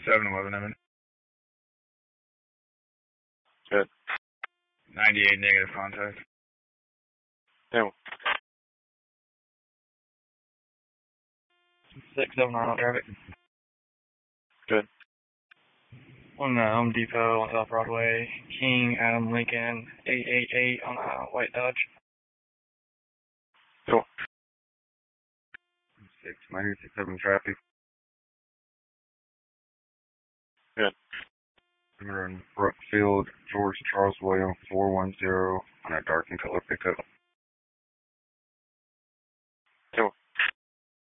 7-Eleven, I'm in. Good. 98 negative contact. Damn. 679 on traffic. Good. On Home Depot on South Broadway. King Adam Lincoln 888 on White Dodge. Cool. 6-7 traffic. Good. We're in Brookfield, George Charles William 410 on a dark and color pickup.